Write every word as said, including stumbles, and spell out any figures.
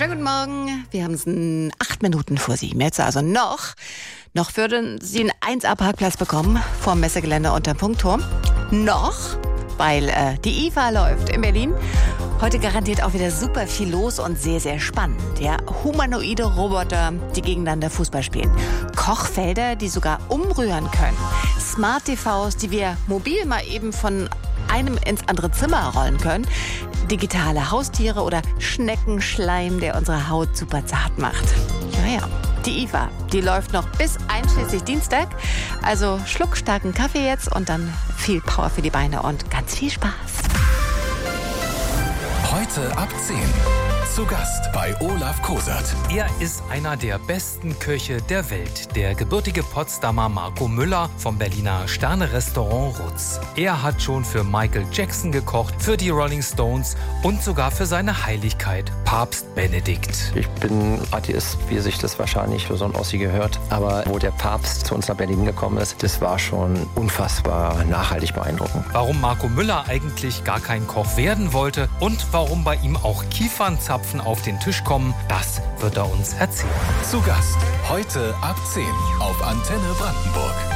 Schönen guten Morgen. Wir haben es in acht Minuten vor sieben. Jetzt also noch. Noch würden Sie einen eins A-Parkplatz bekommen vor dem Messegelände unterm Punktturm. Noch, weil äh, die I F A läuft in Berlin. Heute garantiert auch wieder super viel los und sehr, sehr spannend. Ja, humanoide Roboter, die gegeneinander Fußball spielen. Kochfelder, die sogar umrühren können. Smart-T Vs, die wir mobil mal eben von einem ins andere Zimmer rollen können. Digitale Haustiere oder Schneckenschleim, der unsere Haut super zart macht. Naja, die I F A, die läuft noch bis einschließlich Dienstag. Also schluckstarken Kaffee jetzt und dann viel Power für die Beine und ganz viel Spaß. Heute ab zehn. Zu Gast bei Olaf Kosert. Er ist einer der besten Köche der Welt, der gebürtige Potsdamer Marco Müller vom Berliner Sterne-Restaurant Rutz. Er hat schon für Michael Jackson gekocht, für die Rolling Stones und sogar für seine Heiligkeit, Papst Benedikt. Ich bin Atheist, wie sich das wahrscheinlich für so ein Ossi gehört. Aber wo der Papst zu uns nach Berlin gekommen ist, das war schon unfassbar nachhaltig beeindruckend. Warum Marco Müller eigentlich gar kein Koch werden wollte und warum bei ihm auch Kiefernzapfen auf den Tisch kommen, das wird er uns erzählen. Zu Gast heute ab zehn auf Antenne Brandenburg.